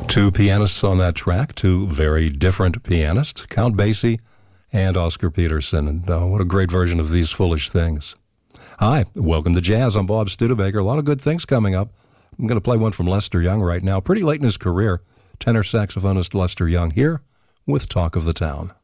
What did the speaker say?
Two pianists on that track, two very different pianists, Count Basie and Oscar Peterson. And what a great version of These Foolish Things. Hi, welcome to Jazz. I'm Bob Studebaker. A lot of good things coming up. I'm going to play one from Lester Young right now. Pretty late in his career, tenor saxophonist Lester Young here with Talk of the Town.